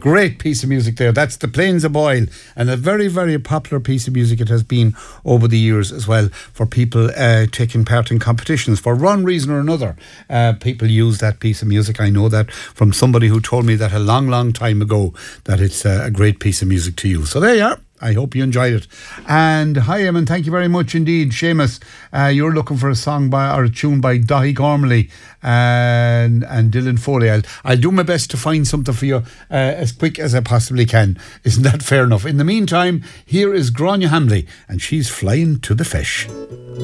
Great piece of music there. That's The Plains of Boyle, and a very, very popular piece of music it has been over the years as well for people taking part in competitions. For one reason or another, people use that piece of music. I know that from somebody who told me that a long, long time ago, that it's a great piece of music to use. So there you are. I hope you enjoyed it. And hi, Eamon, thank you very much indeed. Seamus, you're looking for a song or a tune by Dahi Gormley and Dylan Foley. I'll do my best to find something for you as quick as I possibly can. Isn't that fair enough? In the meantime, here is Grania Hamley, and she's flying to the fish.